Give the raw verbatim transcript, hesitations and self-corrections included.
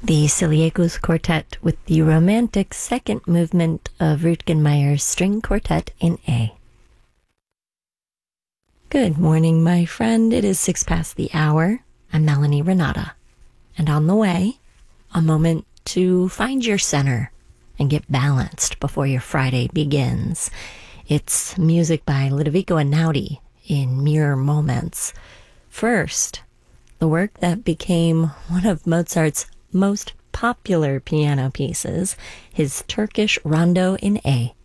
the Siliacus Quartet with the romantic second movement of Rutgen Meyer's String Quartet in A. Good morning, my friend. It is six past the hour. I'm Melanie Renata. And on the way, a moment to find your center and get balanced before your Friday begins. It's music by Ludovico Einaudi in Mere Moments. First, the work that became one of Mozart's most popular piano pieces, his Turkish Rondo in A,